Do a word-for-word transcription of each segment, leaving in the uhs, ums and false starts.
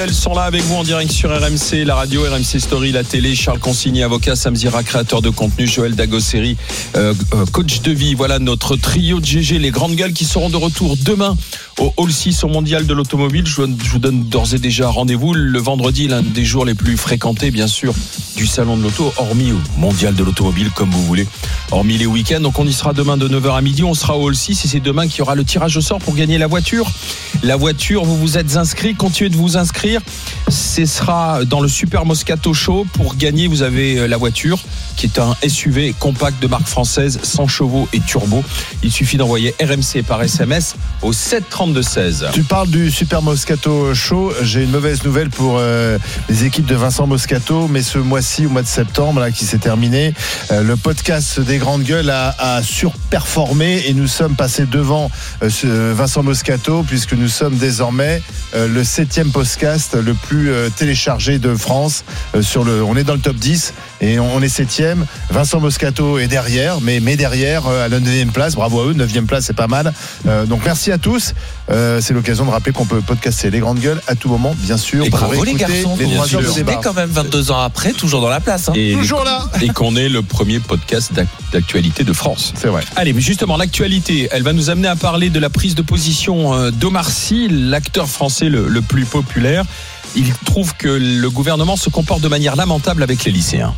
Elles sont là avec vous en direct sur R M C, la radio, R M C Story, la télé. Charles Consigny, avocat, Sam Zira, créateur de contenu, Joël Dagosseri, euh, euh, coach de vie. Voilà notre trio de G G, les grandes gueules qui seront de retour demain au Hall six au Mondial de l'Automobile. Je, je vous donne d'ores et déjà rendez-vous le vendredi, l'un des jours les plus fréquentés, bien sûr, du Salon de l'Auto, hormis au Mondial de l'Automobile, comme vous voulez, hormis les week-ends. Donc on y sera demain de neuf heures à midi, on sera au Hall six et c'est demain qu'il y aura le tirage au sort pour gagner la voiture. La voiture, vous vous êtes inscrits, continuez de vous inscrire. Ce sera dans le Super Moscato Show. Pour gagner, vous avez la voiture qui est un S U V compact de marque française, cent chevaux et turbo. Il suffit d'envoyer R M C par S M S au sept trente-deux seize. Tu parles du Super Moscato Show. J'ai une mauvaise nouvelle pour euh, les équipes de Vincent Moscato, mais ce mois-ci, au mois de septembre, là, qui s'est terminé, euh, le podcast des grandes gueules a, a surperformé et nous sommes passés devant euh, ce Vincent Moscato, puisque nous sommes désormais euh, le septième podcast le plus euh, téléchargé de France. Euh, sur le, on est dans le top dix et on, on est septième. Vincent Moscato est derrière, mais, mais derrière euh, à la neuvième place. Bravo à eux, neuvième place, c'est pas mal. Euh, donc merci à tous. Euh, c'est l'occasion de rappeler qu'on peut podcaster les grandes gueules à tout moment, bien sûr. Et bravo les garçons, les trois heures de débat. Quand même vingt-deux ans après, toujours dans la place. Hein. Et toujours là. Et qu'on est le premier podcast d'actualité de France. C'est vrai. Allez, mais justement, l'actualité, elle va nous amener à parler de la prise de position d'Omar Sy, l'acteur français le, le plus populaire. Il trouve que le gouvernement se comporte de manière lamentable avec les lycéens.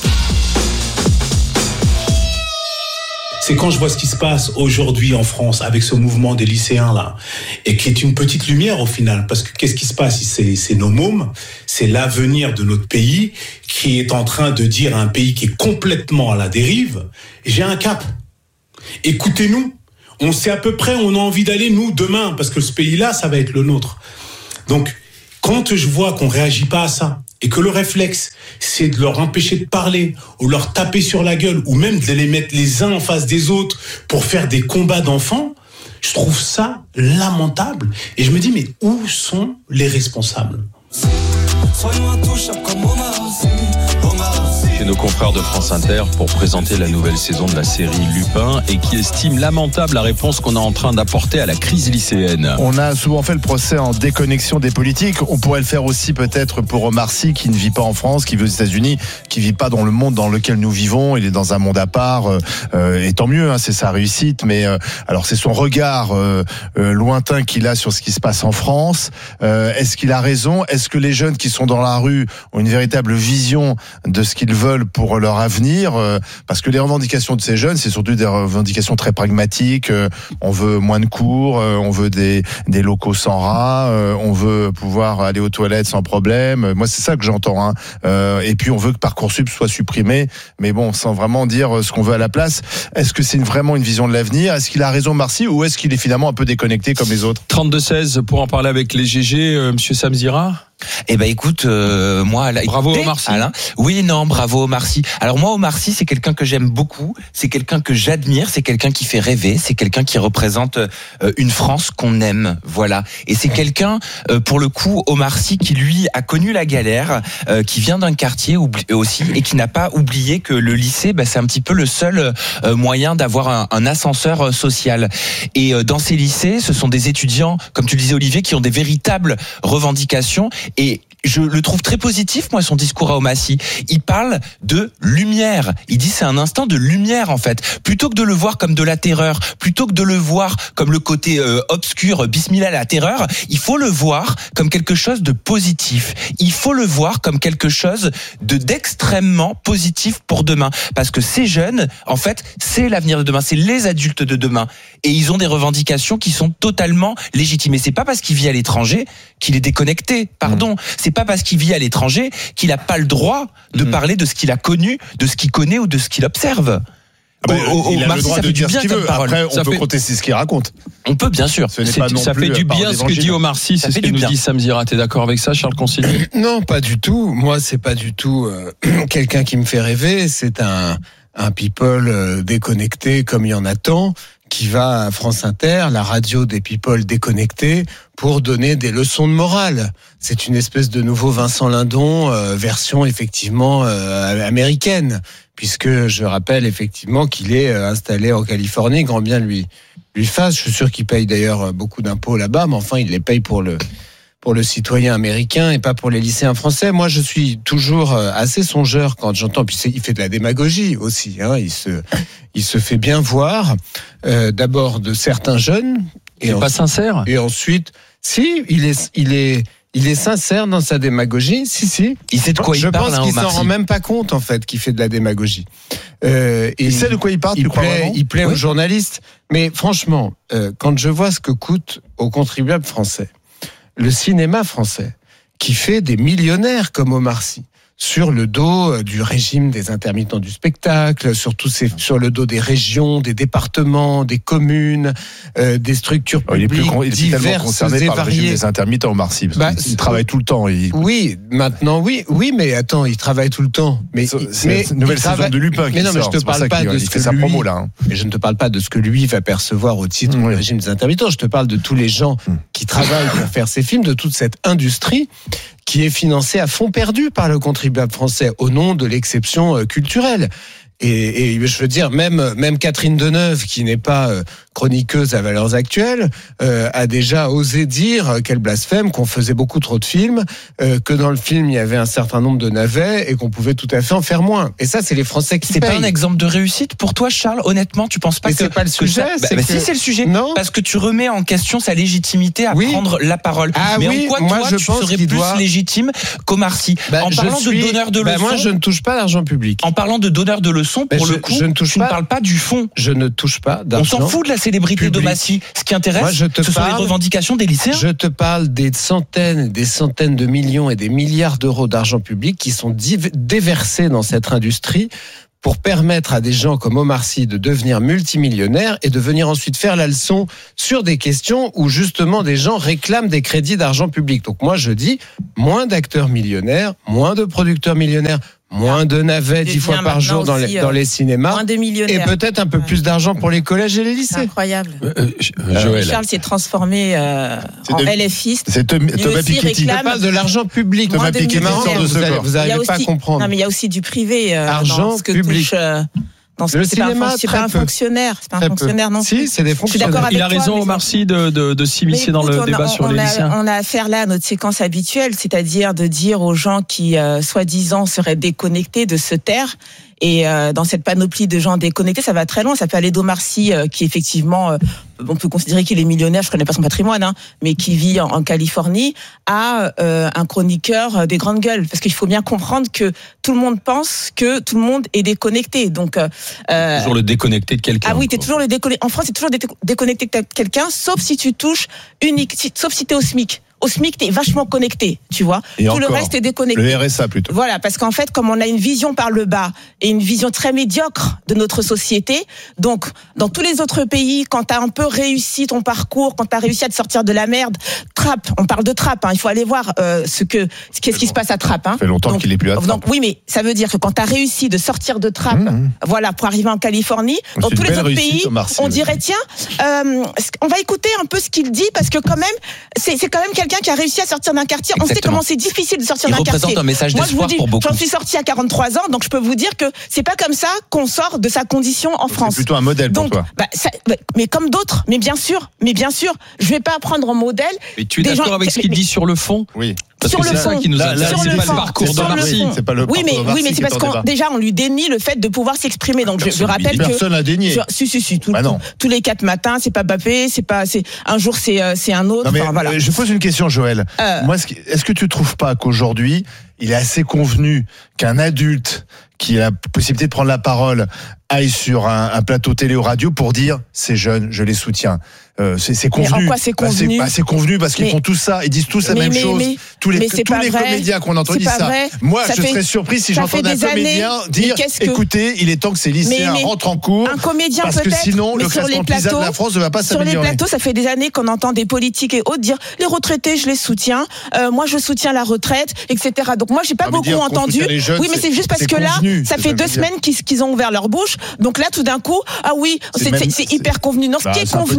C'est quand je vois ce qui se passe aujourd'hui en France avec ce mouvement des lycéens là, et qui est une petite lumière au final, parce que qu'est-ce qui se passe? C'est, c'est nos mômes, c'est l'avenir de notre pays qui est en train de dire à un pays qui est complètement à la dérive, j'ai un cap. Écoutez-nous, on sait à peu près où on a envie d'aller nous demain, parce que ce pays-là, ça va être le nôtre. Donc, quand je vois qu'on réagit pas à ça, et que le réflexe, c'est de leur empêcher de parler, ou leur taper sur la gueule, ou même de les mettre les uns en face des autres pour faire des combats d'enfants, je trouve ça lamentable. Et je me dis, mais où sont les responsables ? Soyons intouchables comme Omar Sy. Chez nos confrères de France Inter pour présenter la nouvelle saison de la série Lupin et qui estime lamentable la réponse qu'on est en train d'apporter à la crise lycéenne. On a souvent fait le procès en déconnexion des politiques. On pourrait le faire aussi peut-être pour Omar Sy qui ne vit pas en France, qui vit aux États-Unis, qui vit pas dans le monde dans lequel nous vivons. Il est dans un monde à part euh, et tant mieux, hein, c'est sa réussite. Mais euh, alors c'est son regard euh, euh, lointain qu'il a sur ce qui se passe en France. Euh, est-ce qu'il a raison ? Est-ce que les jeunes qui sont dans la rue ont une véritable vision de ce qu'ils veulent pour leur avenir, parce que les revendications de ces jeunes, c'est surtout des revendications très pragmatiques. On veut moins de cours, on veut des, des locaux sans rats, on veut pouvoir aller aux toilettes sans problème. Moi, c'est ça que j'entends. Hein. Et puis, on veut que Parcoursup soit supprimé, mais bon, sans vraiment dire ce qu'on veut à la place. Est-ce que c'est une, vraiment une vision de l'avenir ? Est-ce qu'il a raison, Omar Sy, ou est-ce qu'il est finalement un peu déconnecté comme les autres ? trente-deux seize pour en parler avec les G G, euh, Monsieur Sam Zira. Eh ben écoute, euh, moi, là, bravo écoutez, Omar Sy. Alain. Oui, non, bravo Omar Sy. Alors moi, Omar Sy, c'est quelqu'un que j'aime beaucoup, c'est quelqu'un que j'admire, c'est quelqu'un qui fait rêver, c'est quelqu'un qui représente euh, une France qu'on aime, voilà. Et c'est quelqu'un, euh, pour le coup, Omar Sy, qui lui a connu la galère, euh, qui vient d'un quartier oubli- aussi et qui n'a pas oublié que le lycée, bah, c'est un petit peu le seul euh, moyen d'avoir un, un ascenseur social. Et euh, dans ces lycées, ce sont des étudiants, comme tu le disais Olivier, qui ont des véritables revendications. Et je le trouve très positif, moi, son discours à Omar Sy. Il parle de lumière. Il dit c'est un instant de lumière, en fait. Plutôt que de le voir comme de la terreur, plutôt que de le voir comme le côté euh, obscur, bismillah, la terreur, il faut le voir comme quelque chose de positif. Il faut le voir comme quelque chose de d'extrêmement positif pour demain. Parce que ces jeunes, en fait, c'est l'avenir de demain. C'est les adultes de demain. Et ils ont des revendications qui sont totalement légitimes. Et c'est pas parce qu'il vit à l'étranger qu'il est déconnecté. Pardon. Mmh. C'est pas parce qu'il vit à l'étranger qu'il n'a pas le droit de mmh. parler de ce qu'il a connu, de ce qu'il connaît ou de ce qu'il observe. Ah bah, au, au, il a Omar le droit Sy, de dire ce qu'il veut. Après, on ça peut fait... contester ce qu'il raconte. On peut, bien sûr. Ce n'est pas non ça plus fait du bien ce que dit Omar Sy. C'est ce que nous bien. dit Sam Zira. T'es d'accord avec ça, Charles Consigny ? Non, pas du tout. Moi, c'est pas du tout euh, quelqu'un qui me fait rêver. C'est un, un people euh, déconnecté comme il y en a tant, qui va à France Inter, la radio des people déconnectés, pour donner des leçons de morale. C'est une espèce de nouveau Vincent Lindon, euh, version effectivement euh, américaine, puisque je rappelle effectivement qu'il est euh, installé en Californie, grand bien lui lui fasse. Je suis sûr qu'il paye d'ailleurs beaucoup d'impôts là-bas, mais enfin il les paye pour le pour le citoyen américain et pas pour les lycéens français. Moi, je suis toujours assez songeur quand j'entends. Puis il fait de la démagogie aussi. Hein, il se, il se fait bien voir. Euh, d'abord de certains jeunes. Et pas sincère. Et ensuite, si il est, il est. Il est sincère dans sa démagogie, si, si. Il sait de quoi je il parle, pense hein, qu'il Omar s'en Sy. rend même pas compte, en fait, qu'il fait de la démagogie. Euh, et Il sait de quoi il parle, il tu crois plaît, vraiment il plaît Oui. aux journalistes. Mais franchement, euh, quand je vois ce que coûte aux contribuables français, le cinéma français, qui fait des millionnaires comme Omar Sy, sur le dos du régime des intermittents du spectacle, sur, tous ces, sur le dos des régions, des départements, des communes, euh, des structures Oh, il est plus publiques con- il est tellement diverses concerné et par le régime variées. des intermittents, Omar Sy, parce Bah, qu'il- il travaille tout le temps. Il, Oui, maintenant oui, oui, mais attends, il travaille tout le temps. Mais c'est mais une nouvelle il saison travaille- de Lupin qui Mais non, mais sort. je te C'est pour parle ça pas qu'il- de il ce fait que sa lui- promo là. hein. Mais je ne te parle pas de ce que lui va percevoir au titre Oui. du régime des intermittents. Je te parle de tous les gens Mm. qui travaillent pour faire ces films, de toute cette industrie qui est financée à fond perdu par le contribuable français au nom de l'exception euh, culturelle. Et, et je veux dire, même même Catherine Deneuve, qui n'est pas euh, chroniqueuse à Valeurs Actuelles, euh, a déjà osé dire qu'elle blasphème, qu'on faisait beaucoup trop de films, euh, que dans le film il y avait un certain nombre de navets et qu'on pouvait tout à fait en faire moins. Et ça, c'est les Français qui C'est pas payent. un exemple de réussite pour toi, Charles? Honnêtement, tu penses pas Mais que c'est pas le que sujet, ça- Bah, c'est bah, que- si, c'est le sujet. Non. Parce que tu remets en question sa légitimité à Oui. prendre la parole. Ah Mais oui, en quoi moi, toi je tu pense serais qu'il plus doit- légitime qu'Omar Sy? Bah, En je parlant suis- de donneur de bah, leçons. moi, je ne touche pas l'argent public. En parlant de donneur de leçons, Mais pour je- le coup, je ne touche tu pas- ne parles pas du fond. Je ne touche pas On d'argent. s'en fout de la célébrité public. d'Omar Sy. Ce qui intéresse, Moi, je te ce sont les parle- revendications des lycéens. Je te parle des centaines, des centaines de millions et des milliards d'euros d'argent public qui sont div- déversés dans cette industrie pour permettre à des gens comme Omar Sy de devenir multimillionnaires et de venir ensuite faire la leçon sur des questions où justement des gens réclament des crédits d'argent public. Donc moi je dis moins d'acteurs millionnaires, moins de producteurs millionnaires, moins de navets Il dix fois devient par jour dans maintenant les, aussi, dans euh, les cinémas Moins de et millionnaires. peut-être un peu Ouais. plus d'argent pour les collèges et les C'est lycées. incroyable. Euh, euh, Joël. Charles s'est transformé euh, C'est en de- L F I. C'est Tom- Thomas aussi Piketty. réclame- Je parle de l'argent public. Moins Thomas de Piketty millionnaires. sort de vous ce allez, corps. vous Il y a n'allez pas aussi- comprendre. Non, mais il y a aussi du privé. euh, Argent dans ce que public. touche, euh, dans ce Le c'est pas un cinéma, fon- c'est très pas un peu. fonctionnaire. C'est pas un Très peu. fonctionnaire non Si, plus. c'est des Je suis fonctionnaires. d'accord avec Il a toi, raison, mais- Omar Sy, de, de, de s'immiscer Mais dans le écoute, on a- débat sur on les a- lycéens. On a affaire là à notre séquence habituelle, c'est-à-dire de dire aux gens qui, euh, soi-disant, seraient déconnectés de se taire. Et euh, dans cette panoplie de gens déconnectés, ça va très loin. Ça peut aller d'Omar Sy, euh, qui effectivement, euh, on peut considérer qu'il est millionnaire, je connais pas son patrimoine, hein, mais qui vit en, en Californie, à euh, un chroniqueur euh, des grandes gueules. Parce qu'il faut bien comprendre que tout le monde pense que tout le monde est déconnecté. Donc, euh, euh, Toujours le déconnecté de quelqu'un. ah oui, t'es quoi. toujours le déconnecté. En France, t'es toujours dé- déconnecté de quelqu'un, sauf si tu touches unique, si- sauf si t'es au SMIC. Au SMIC, t'es vachement connecté, tu vois. Et Tout le encore, reste est déconnecté. Le R S A plutôt. Voilà, parce qu'en fait, comme on a une vision par le bas et une vision très médiocre de notre société, donc dans tous les autres pays, quand t'as un peu réussi ton parcours, quand t'as réussi à te sortir de la merde, Trappes, on parle de Trappes, hein, il faut aller voir euh, ce que qu'est-ce qui se passe à Trappes. Hein. Ça fait longtemps Donc- qu'il est plus à Trappes. Donc oui, mais ça veut dire que quand t'as réussi de sortir de Trappes, Mmh. voilà, pour arriver en Californie, C'est dans une tous les belle autres réussite, pays, Omar Sy, on oui. dirait tiens, euh, on va écouter un peu ce qu'il dit parce que quand même, c'est c'est quand même quelqu'un qui a réussi à sortir d'un quartier. On sait Exactement. comment c'est difficile de sortir Il d'un représente quartier. un message Moi, je vous d'espoir dis, pour beaucoup. j'en suis sortie à quarante-trois ans, donc je peux vous dire que c'est pas comme ça qu'on sort de sa condition en C'est France. plutôt un modèle pour Donc, toi. bah, ça- bah, mais comme d'autres, mais bien sûr, mais bien sûr, je vais pas prendre en modèle. Et tu es des d'accord gens- avec ce qu'il mais- dit sur le fond? Oui. Parce sur que le c'est ça fond. qui nous Là, intéresse. là, Sur C'est le pas fond. le parcours Sur d'Omar le Sy. fond. C'est pas le Oui, mais parcours d'Omar oui, mais Sy c'est qui est parce en qu'on débat. déjà on lui dénie le fait de pouvoir s'exprimer. Donc je, je rappelle que Personne n'a dénié. je- si si si tout- Bah non. tout- tous les quatre matins, c'est pas Mbappé, c'est pas c'est un jour c'est euh, c'est un autre. Non, mais, Enfin, voilà. euh, je pose une question, Joël. Euh. Moi, est-ce que, est-ce que tu trouves pas qu'aujourd'hui, il est assez convenu qu'un adulte qui a la possibilité de prendre la parole aille sur un, un plateau télé ou radio pour dire ces jeunes, je les soutiens. Euh, c'est, c'est Mais convenu. en quoi c'est Bah, convenu bah, c'est convenu parce qu'ils Mais- font tout ça, ils disent tous la Mais- même mais- chose. mais- tous les, mais c'est tous pas les vrai. comédiens qu'on entend C'est disent pas ça. vrai. Moi, Ça je fait- serais surpris si ça j'entendais un fait des comédien années. dire Mais qu'est-ce que- écoutez, il est temps que ces lycéens Mais- mais- rentrent en cours. Un comédien Parce que peut-être, sinon, mais le sur les classement PISA de plateaux, la France ne va pas sur les s'améliorer. plateaux, ça fait des années qu'on entend des politiques et autres dire les retraités, je les soutiens. Euh, moi, je soutiens la retraite, et cetera. Donc moi, j'ai pas Ah, mais beaucoup dire qu'on entendu. soutient les jeunes, Oui, mais c'est- c'est juste parce c'est que là, convenu, ça c'est fait ça deux que je veux dire. semaines qu'ils qu'ils ont ouvert leur bouche. Donc là, tout d'un coup, ah oui, C'est c'est même- c'est- c'est hyper convenu. Non, ce Bah, qui est c'est un peu convenu démago,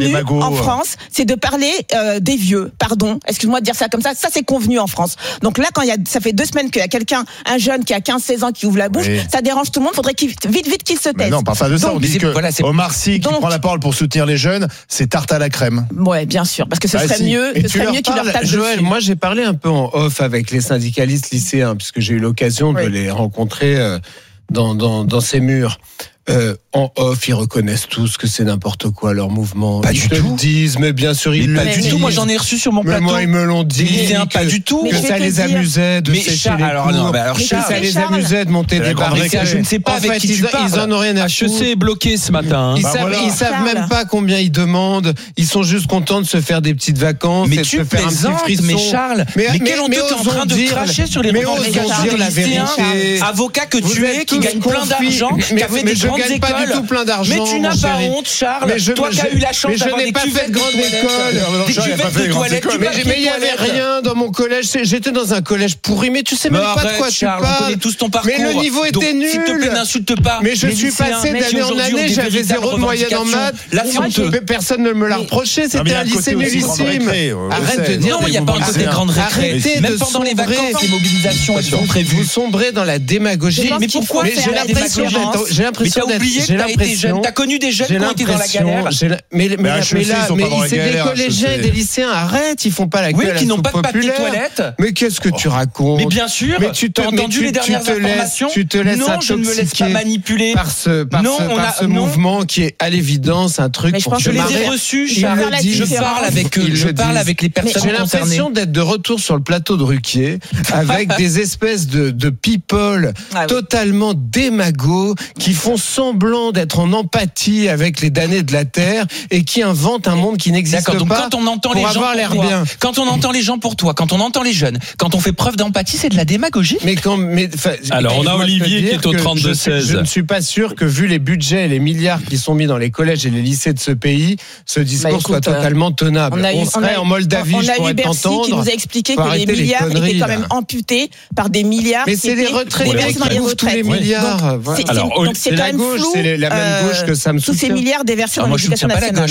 en France, c'est de parler euh, des vieux. Pardon, excuse-moi de dire ça comme ça. Ça, c'est convenu en France. Donc là, quand il y a, ça fait deux semaines qu'il y a quelqu'un, un jeune qui a quinze seize ans qui ouvre la bouche, oui. ça dérange tout le monde. Faudrait qu'il vite, vite qu'il se taise. Mais non, pas de ça. Donc, on dit que voilà, Omar Sy qui donc, prend la parole pour soutenir les jeunes, c'est tarte à la crème. Ouais, bien sûr, parce que ce ah, serait si. mieux, ce serait mieux qu'il leur tape Joël, dessus. moi, j'ai parlé un peu en off avec les syndicalistes lycéens, puisque j'ai eu l'occasion oui. de les rencontrer euh, dans, dans, dans ces murs. Euh, en off, ils reconnaissent tous que c'est n'importe quoi leur mouvement. Pas ils du te tout. le disent, mais bien sûr ils mais le pas disent. du tout. Moi j'en ai reçu sur mon mais plateau. Moi ils me l'ont dit. Que, pas du tout. Que ça les dire. amusait de mais sécher Charles, les alors, cours. non, mais alors, que Charles, ça les Charles, amusait de monter des barricades. Je ne sais pas en avec fait, qui ils, tu parles. Ils en ont rien à H E C est bloqué ce matin. Ils bah savent, voilà. ils savent Charles. même pas combien ils demandent. Ils sont juste contents de se faire des petites vacances mais et de tu se faire un petit frisson. Mais Charles, mais, mais quelle honte t'es en train de cracher sur les revendications des lycéens, avocat que tu es, qui gagne plein d'argent, qui a fait des grandes écoles. Pas du tout plein d'argent. Mais tu n'as pas honte, Charles. Mais je, Toi qui as eu la chance mais d'avoir je n'ai des pas fait de grande école. Des cuvettes de toilettes. Mais il y avait rien dans mon collège. J'étais dans un collège pourri. Mais tu sais même pas de quoi tu parles. On connaît tous ton parcours. Mais le niveau était nul. S'il te plaît, n'insulte pas. Mais je suis passé d'année en année. J'avais zéro de moyenne en maths. Personne ne me l'a reproché. C'était un lycée nullissime. Arrête de dire. Non, il n'y a pas un côté grande récré. Même pendant les vacances, les mobilisations elles sont prévues. Vous sombrez dans la démagogie. Mais pourquoi j'ai l'impression d'être. J'ai l'impression d'être. J'ai l'impression. T'as connu des jeunes qui ont été dans la galère. Mais, mais, mais, là, mais, là, mais c'est des collégiens et des lycéens. Arrête, ils font pas la queue oui, à la qui n'ont pas de populaire. papier toilette. Mais qu'est-ce que tu racontes? Mais bien sûr. Mais tu t'as entendu les dernières tu te informations? Laisses, tu te laisses non, je ne me laisse pas manipuler par ce, par non, ce, on par a, ce non. mouvement qui est à l'évidence un truc. Mais je pour pense je que les ai reçus. Je parle avec eux. Je parle avec les personnes concernées. J'ai l'impression d'être de retour sur le plateau de Ruquier avec des espèces de, de people ah, totalement oui. démagos qui font semblant d'être en empathie avec les damnés de la terre et qui inventent un monde qui n'existe donc pas quand on entend pour les gens avoir l'air toi, bien. Quand on entend les gens pour toi, quand on entend les jeunes, quand on fait preuve d'empathie, c'est de la démagogie. Mais quand, mais, alors on a Olivier qui est au trente-deux seize. Je, je ne suis pas sûr que vu les budgets et les milliards qui sont mis dans les collèges et les lycées de ce pays, ce discours bah, écoute, soit totalement tenable. On, a eu, on serait on a, en Moldavie, on je pourrais t'entendre. Qui nous a expliqué que les milliards les étaient quand même amputés par des milliards. Mais c'est les retraités qui bouffent tous les milliards. Alors c'est quand même flou. C'est la même gauche que ça me soutient. Tous ces milliards déversés dans l'éducation nationale.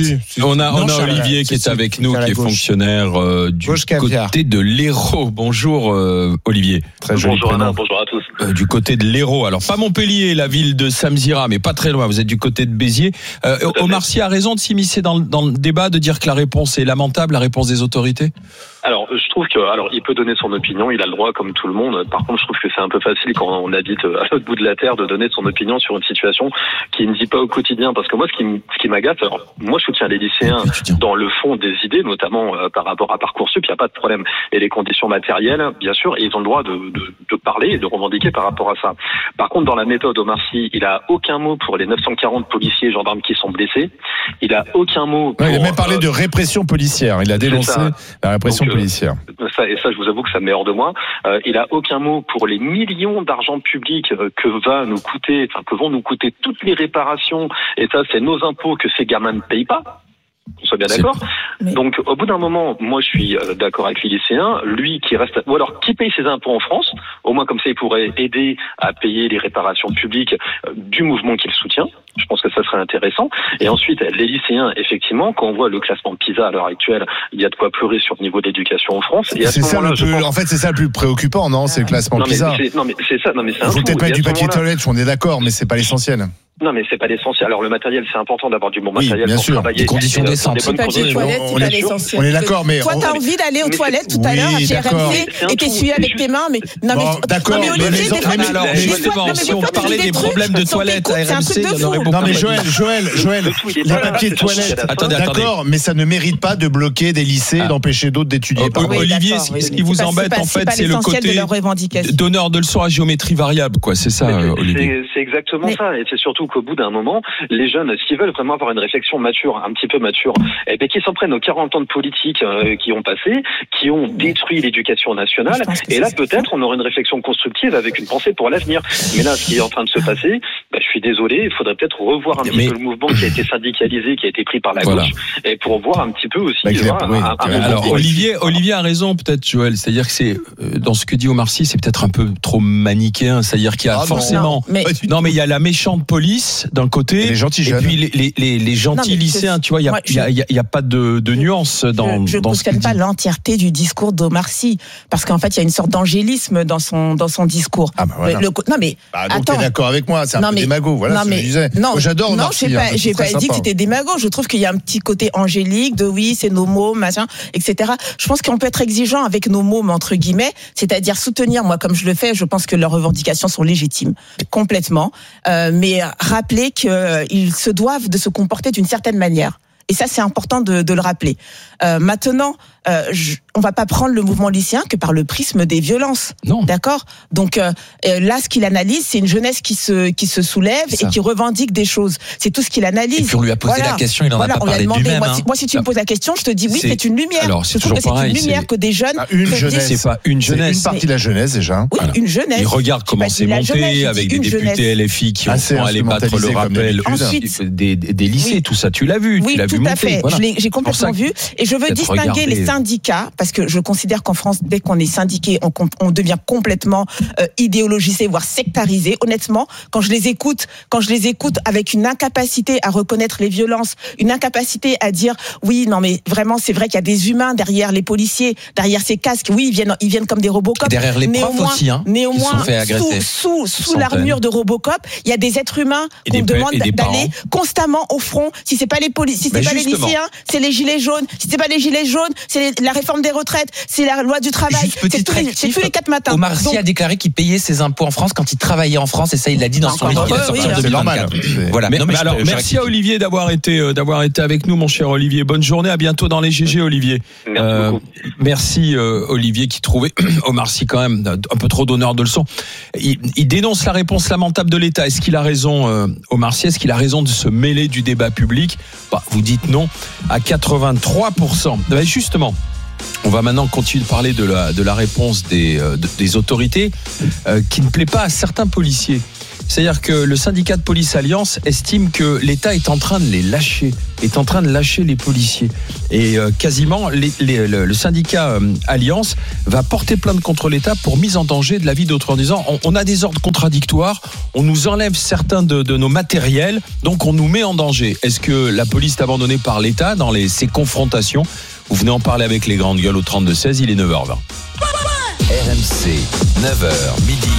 On a on a Olivier qui est avec nous, qui est fonctionnaire du côté de l'Hérault. Bonjour Olivier. Très joli prénom. Bonjour, bonjour à tous. Euh, du côté de l'Hérault. Alors pas Montpellier, la ville de Samzira, mais pas très loin. Vous êtes du côté de Béziers. Euh, Omar Sy a raison de s'immiscer dans, dans le débat, de dire que la réponse est lamentable, la réponse des autorités. Alors, je trouve que, alors, il peut donner son opinion, il a le droit comme tout le monde. Par contre, je trouve que c'est un peu facile quand on habite à l'autre bout de la terre de donner son opinion sur une situation qui ne vit pas au quotidien. Parce que moi, ce qui, ce qui m'agace, alors, moi, je soutiens les lycéens dans le fond des idées, notamment euh, par rapport à Parcoursup, il n'y a pas de problème. Et les conditions matérielles, bien sûr, et ils ont le droit de, de, de parler et de revendiquer par rapport à ça. Par contre, dans la méthode, Omar Sy, il a aucun mot pour les neuf cent quarante policiers et gendarmes qui sont blessés. Il a aucun mot pour... Ouais, il a même parlé euh, de répression policière. Il a dénoncé la répression Donc, policière. Euh, Ça, et ça, je vous avoue que ça me met hors de moi. Euh, il a aucun mot pour les millions d'argent public euh, que va nous coûter, enfin que vont nous coûter toutes les réparations. Et ça, c'est nos impôts que ces gamins ne payent pas. On soit bien d'accord. Mais... Donc, au bout d'un moment, moi, je suis euh, d'accord avec les lycéens. Lui, qui reste, ou alors qui paye ses impôts en France, au moins comme ça, il pourrait aider à payer les réparations publiques euh, du mouvement qu'il soutient. Je pense que ça serait intéressant. Et ensuite, les lycéens, effectivement, quand on voit le classement PISA à l'heure actuelle, il y a de quoi pleurer sur le niveau de l'éducation en France. Et à c'est ce ça le plus, pense... en fait, c'est ça le plus préoccupant, non? C'est le classement non, mais PISA. C'est, non, mais c'est ça. Non, mais c'est un Il faut peut-être mettre du papier toilette, on est d'accord, mais c'est pas l'essentiel. Non, mais c'est pas l'essentiel. Alors, le matériel, c'est important d'avoir du bon oui, matériel bien pour sûr. travailler. Des conditions décentes. Le papier toilette, c'est pas l'essentiel. On est d'accord, mais... Toi, t'as envie d'aller aux toilettes tout à l'heure à chez R M C et t'essuyer avec tes mains, mais... Non, mais... D'accord, mais Olivier, alors, justement, si on parlait des problèmes de toilettes à R M C, il y en aurait beaucoup. Non, mais Joël, Joël, Joël, les papiers toilettes, d'accord, mais ça ne mérite pas de bloquer des lycées, d'empêcher d'autres d'étudier. Olivier, ce qui vous embête, en fait, c'est le côté donneur de leçons à géométrie variable, quoi. C'est ça, Olivier. C'est exactement ça. Et c'est surtout qu'au bout d'un moment, les jeunes, s'ils veulent vraiment avoir une réflexion mature, un petit peu mature, eh bien, qu'ils s'en prennent aux quarante ans de politique euh, qui ont passé, qui ont détruit l'éducation nationale. Et là, peut-être, on aura une réflexion constructive avec une pensée pour l'avenir. Mais là, ce qui est en train de se passer, bah, je suis désolé, il faudrait peut-être revoir un Mais... petit peu le mouvement qui a été syndicalisé, qui a été pris par la voilà. gauche, et pour voir un petit peu aussi. Bah, Voilà, oui, un, un Alors mouvement Olivier, Olivier a raison peut-être, Joël. C'est-à-dire que c'est euh, dans ce que dit Omar Sy, c'est peut-être un peu trop manichéen. C'est-à-dire qu'il y a Ah non. forcément, Non, mais- non mais il y a la méchante police d'un côté, Et les gentils et jeunes. puis les, les, les, les gentils Non, mais lycéens. je- Tu vois, il y a, moi, il y a, je- il y a, il y a pas de, de nuance dans je ne dans ce qu'il cautionne pas dit. l'entièreté du discours d'Omar Sy, parce qu'en fait, il y a une sorte d'angélisme dans son, dans son discours. Ah bah voilà. Le- le- non, mais, Bah, donc attends. t'es d'accord avec moi, c'est un Non, peu mais- démago, voilà non, ce que mais- je disais. Non, Moi, j'adore non, Omar j'ai Sy, pas, hein, j'ai c'est très pas dit que sympa. c'était démago. Je trouve qu'il y a un petit côté angélique de oui, c'est nos mots, machin, et cetera. Je pense qu'on peut être exigeant avec nos mots, mais entre guillemets, c'est-à-dire soutenir, moi, comme je le fais, je pense que leurs revendications sont légitimes, complètement. Euh, mais rappeler qu'ils se doivent de se comporter d'une certaine manière. Et ça, c'est important de, de le rappeler. Euh, maintenant, euh, je, on va pas prendre le mouvement lycéen que par le prisme des violences. Non. D'accord. Donc euh, là, ce qu'il analyse, c'est une jeunesse qui se qui se soulève C'est et ça. qui revendique des choses. C'est tout ce qu'il analyse. Et puis on lui a posé Voilà. la question, il en Voilà, a pas on lui a parlé demandé. lui-même. Moi, hein. si, moi, si tu me poses la question, je te dis oui, C'est- c'est une lumière. alors, je c'est trouve que toujours c'est pareil, une lumière c'est- que des jeunes. Ah, une peuvent dire- jeunesse. C'est pas une C'est jeunesse. une partie de la jeunesse déjà. Oui, Voilà. une jeunesse. Il regarde J'ai comment pas c'est dit la jeunesse, monté j'ai avec dit des une députés jeunesse. L F I qui ont Assez vont aller battre le instrumentalisé comme rappel d'habitude. Ensuite- des, des, des lycées, Oui. tout ça. Tu l'as vu, Oui, tu l'as vu tout à monter. fait. Voilà. Je l'ai, j'ai Pour ça complètement que- vu. Et je veux peut-être distinguer regarder. les syndicats, parce que je considère qu'en France, dès qu'on est syndiqué, on, com- on devient complètement euh, idéologisé, voire sectarisé. Honnêtement, quand je les écoute, quand je les écoute avec une incapacité à reconnaître les violences, une incapacité à dire oui, non mais vraiment, c'est vrai qu'il y a des humains derrière les policiers, derrière ces casques. Oui, ils viennent, ils viennent comme des Robocop. Et derrière les profs Néanmoins- aussi, hein, qui néanmoins, se sont fait agresser. sous, sous, sous Centaines. l'armure de Robocop, il y a des êtres humains Et qu'on des pa- demande et des d'aller parents. constamment au front. Si c'est pas les policiers, si Mais c'est pas les justement. lycéens, c'est les gilets jaunes. Si c'est pas les gilets jaunes, c'est les- la réforme des retraites, c'est la loi du travail. Juste petit C'est tous, les, c'est rectif, tous les quatre matins. Omar Sy Donc, a déclaré qu'il payait ses impôts en France quand il travaillait en France, et ça, il l'a dit dans son livre Encore qu'il a heureux, sorti oui, en hein. C'est deux mille normal. vingt-quatre. C'est- Voilà. Mais, Non, mais mais je- alors, je merci rectifie. à Olivier d'avoir été euh, d'avoir été avec nous, mon cher Olivier. Bonne journée, à bientôt dans les G G, Olivier. Merci Euh, beaucoup. merci euh, Olivier qui trouvait Omar Sy quand même un peu trop d'honneur de leçon. Il, il dénonce la réponse lamentable de l'État. Est-ce qu'il a raison, euh, Omar Sy? Est-ce qu'il a raison de se mêler du débat public? Bah, vous dites non à quatre-vingt-trois pour cent. Ben justement. On va maintenant continuer de parler de la, de la réponse des, euh, de- des autorités euh, qui ne plaît pas à certains policiers. C'est-à-dire que le syndicat de police Alliance estime que l'État est en train de les lâcher, est en train de lâcher les policiers. Et euh, quasiment, les, les- le, le syndicat euh, Alliance va porter plainte contre l'État pour mise en danger de la vie d'autrui en disant on, on a des ordres contradictoires, on nous enlève certains de, de nos matériels, donc on nous met en danger. Est-ce que la police est abandonnée par l'État dans les, ces confrontations? Vous venez en parler avec les grandes gueules au trente-deux seize, il est neuf heures vingt. R M C, neuf heures midi,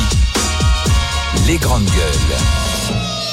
les grandes gueules.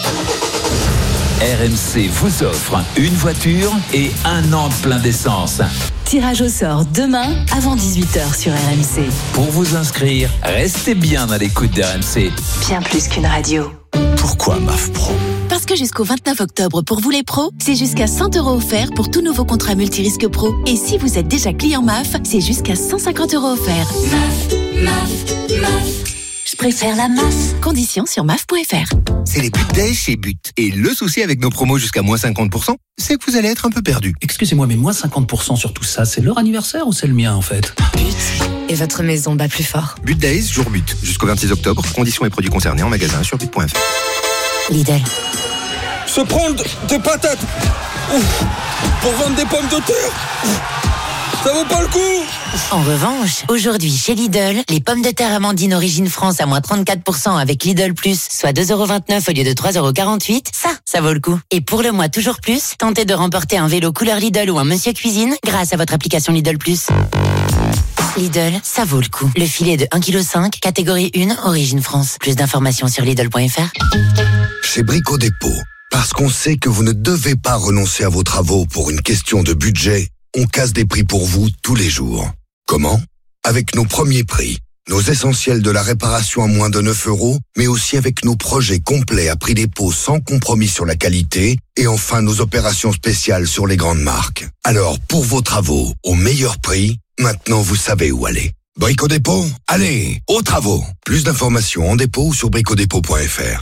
R M C vous offre une voiture et un an de plein d'essence. Tirage au sort demain avant dix-huit heures sur R M C. Pour vous inscrire, restez bien à l'écoute d'R M C. Bien plus qu'une radio. Pourquoi M A F Pro? Parce que jusqu'au vingt-neuf octobre, pour vous les pros, c'est jusqu'à cent euros offerts pour tout nouveau contrat multirisque pro. Et si vous êtes déjà client M A F, c'est jusqu'à cent cinquante euros offerts. M A F, M A F, M A F. Je préfère la M A F. Conditions sur M A F point F R. C'est les But Days chez But. Et le souci avec nos promos jusqu'à moins cinquante pour cent, c'est que vous allez être un peu perdu. Excusez-moi, mais moins cinquante pour cent sur tout ça, c'est leur anniversaire ou c'est le mien en fait? But. Et votre maison bat plus fort. But Days, jour But. Jusqu'au vingt-six octobre. Conditions et produits concernés en magasin sur but point F R. Lidl. Se prendre des patates ouf, pour vendre des pommes de terre, ça vaut pas le coup. En revanche, aujourd'hui chez Lidl, les pommes de terre Amandine Origine France à moins trente-quatre pour cent avec Lidl Plus, soit deux euros vingt-neuf au lieu de trois euros quarante-huit, ça, ça vaut le coup. Et pour le mois toujours plus, tentez de remporter un vélo couleur Lidl ou un Monsieur Cuisine grâce à votre application Lidl Plus. Lidl, ça vaut le coup. Le filet de un virgule cinq kilos, catégorie un, Origine France. Plus d'informations sur Lidl point F R. Chez Brico Dépôt, parce qu'on sait que vous ne devez pas renoncer à vos travaux pour une question de budget, on casse des prix pour vous tous les jours. Comment? Avec nos premiers prix, nos essentiels de la réparation à moins de neuf euros, mais aussi avec nos projets complets à prix dépôt sans compromis sur la qualité, et enfin nos opérations spéciales sur les grandes marques. Alors, pour vos travaux, au meilleur prix, maintenant vous savez où aller. Brico Dépôt, allez, aux travaux. Plus d'informations en dépôt ou sur brico dépôt point F R.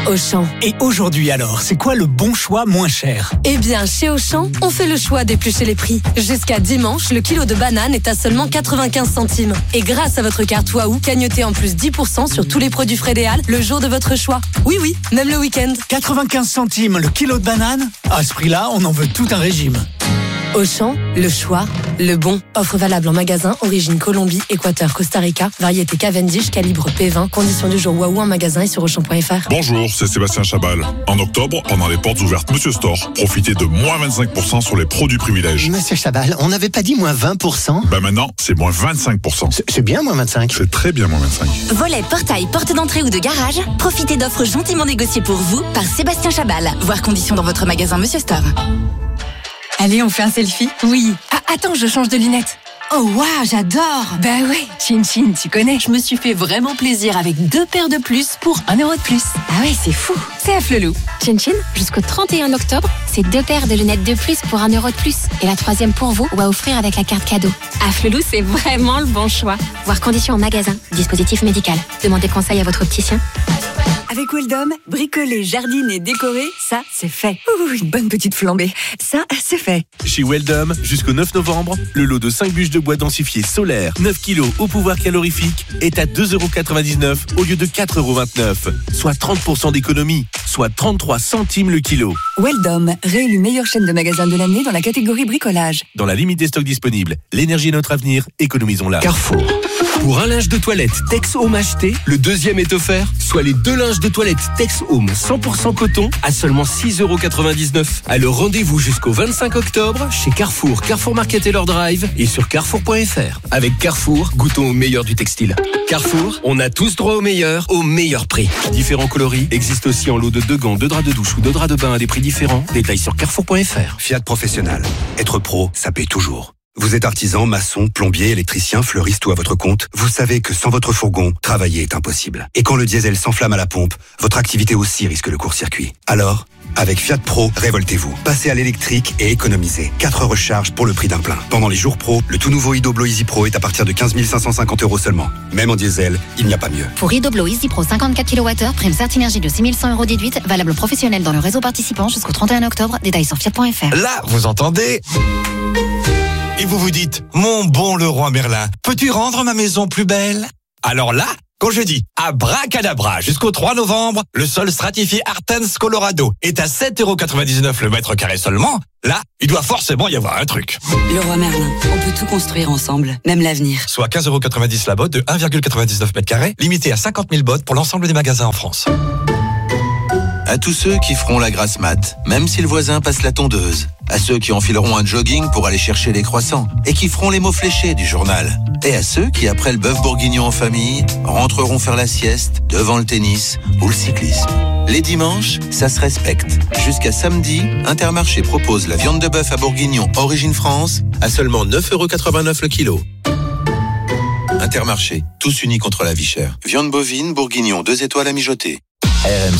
Auchan. Et aujourd'hui alors, c'est quoi le bon choix moins cher? Eh bien, chez Auchan, on fait le choix d'éplucher les prix. Jusqu'à dimanche, le kilo de banane est à seulement quatre-vingt-quinze centimes. Et grâce à votre carte Waouh, cagnotez en plus dix pour cent sur tous les produits Frédéal le jour de votre choix. Oui, oui, même le week-end. quatre-vingt-quinze centimes le kilo de banane? À ce prix-là, on en veut tout un régime. Auchan, le choix, le bon. Offre valable en magasin, origine Colombie, Équateur, Costa Rica, variété Cavendish, calibre P vingt, conditions du jour Waouh en magasin et sur auchan point f r. Bonjour, c'est Sébastien Chabal. En octobre, pendant les portes ouvertes Monsieur Store, profitez de moins vingt-cinq pour cent sur les produits privilèges. Monsieur Chabal, on n'avait pas dit moins vingt pour cent? Bah maintenant, c'est moins vingt-cinq pour cent. C'est, c'est bien moins vingt-cinq? C'est très bien moins vingt-cinq. Volet, portail, porte d'entrée ou de garage, profitez d'offres gentiment négociées pour vous par Sébastien Chabal. Voir conditions dans votre magasin Monsieur Store. Allez, on fait un selfie? Oui. Ah, attends, je change de lunettes. Oh waouh, j'adore. Bah ouais, Chin Chin, tu connais. Je me suis fait vraiment plaisir avec deux paires de plus pour un euro de plus. Ah ouais, c'est fou. C'est à Flelou. Chin Chin, jusqu'au trente et un octobre, c'est deux paires de lunettes de plus pour un euro de plus. Et la troisième pour vous, ou à offrir avec la carte cadeau. À Flelou, c'est vraiment le bon choix. Voir conditions en magasin. Dispositif médical. Demandez conseil à votre opticien. Avec Weldom, bricoler, jardiner, décorer, ça, c'est fait. Ouh, une bonne petite flambée. Ça, c'est fait. Chez Weldom, jusqu'au neuf novembre, le lot de cinq bûches de bois densifiées solaires, neuf kilos au pouvoir calorifique, est à deux euros quatre-vingt-dix-neuf au lieu de quatre euros vingt-neuf, soit trente pour cent d'économie, soit trente-trois centimes le kilo. Weldom, réélu meilleure chaîne de magasins de l'année dans la catégorie bricolage. Dans la limite des stocks disponibles, l'énergie est notre avenir, économisons-la. Carrefour. Pour un linge de toilette Tex Home acheté, le deuxième est offert, soit les deux linges de toilette Tex Home cent pour cent coton à seulement six euros quatre-vingt-dix-neuf. Alors rendez-vous jusqu'au vingt-cinq octobre chez Carrefour, Carrefour Market et leur drive et sur carrefour point f r. Avec Carrefour, goûtons au meilleur du textile. Carrefour, on a tous droit au meilleur, au meilleur prix. Différents coloris existent aussi en lot de deux gants, deux draps de douche ou deux draps de bain à des prix différents. Détails sur carrefour point f r. Fiat Professionnel. Être pro, ça paye toujours. Vous êtes artisan, maçon, plombier, électricien, fleuriste ou à votre compte, vous savez que sans votre fourgon, travailler est impossible. Et quand le diesel s'enflamme à la pompe, votre activité aussi risque le court-circuit. Alors, avec Fiat Pro, révoltez-vous. Passez à l'électrique et économisez. quatre recharges pour le prix d'un plein. Pendant les jours pro, le tout nouveau Idoblo Easy Pro est à partir de quinze mille cinq cent cinquante euros seulement. Même en diesel, il n'y a pas mieux. Pour Idoblo Easy Pro cinquante-quatre kilowattheures, prime Certinergie de six mille cent euros déduite, valable professionnel dans le réseau participant jusqu'au trente et un octobre. Détails sur fiat point f r. Là, vous entendez ? Et vous vous dites, mon bon Leroy Merlin, peux-tu rendre ma maison plus belle? Alors là, quand je dis abracadabra jusqu'au trois novembre, le sol stratifié Artens Colorado est à sept euros quatre-vingt-dix-neuf le mètre carré seulement. Là, il doit forcément y avoir un truc. Leroy Merlin, on peut tout construire ensemble, même l'avenir. Soit quinze euros quatre-vingt-dix la botte de un virgule quatre-vingt-dix-neuf mètres carrés, limité à cinquante mille bottes pour l'ensemble des magasins en France. À tous ceux qui feront la grasse mat, même si le voisin passe la tondeuse. À ceux qui enfileront un jogging pour aller chercher les croissants et qui feront les mots fléchés du journal. Et à ceux qui, après le bœuf bourguignon en famille, rentreront faire la sieste devant le tennis ou le cyclisme. Les dimanches, ça se respecte. Jusqu'à samedi, Intermarché propose la viande de bœuf à bourguignon Origine France à seulement neuf euros quatre-vingt-neuf le kilo. Intermarché, tous unis contre la vie chère. Viande bovine, bourguignon, deux étoiles à mijoter. R M C.